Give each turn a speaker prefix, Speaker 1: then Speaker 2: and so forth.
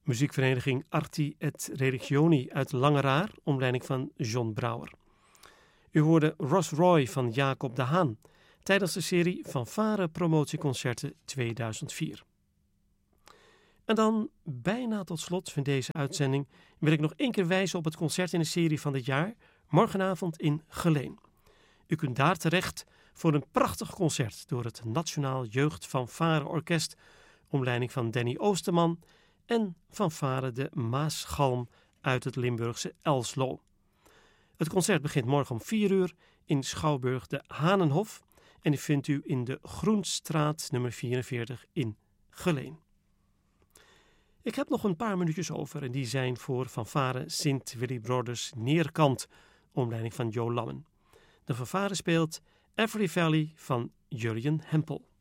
Speaker 1: Muziekvereniging Arti et Religioni uit Langeraar, onder leiding van John Brouwer. U hoorde Ross Roy van Jacob de Haan tijdens de serie Fanfare Promotieconcerten 2004. En dan, bijna tot slot van deze uitzending, wil ik nog één keer wijzen op het concert in de serie van dit jaar, morgenavond in Geleen. U kunt daar terecht voor een prachtig concert door het Nationaal Jeugd Fanfare Orkest, onder leiding van Danny Oosterman, en fanfare de Maasgalm uit het Limburgse Elslo. Het concert begint morgen om 4 uur in Schouwburg de Hanenhof en die vindt u in de Groenstraat nummer 44 in Geleen. Ik heb nog een paar minuutjes over en die zijn voor fanfare Sint Willy Broders Neerkant, onder leiding van Jo Lammen. De fanfare speelt Every Valley van Jurjen Hempel.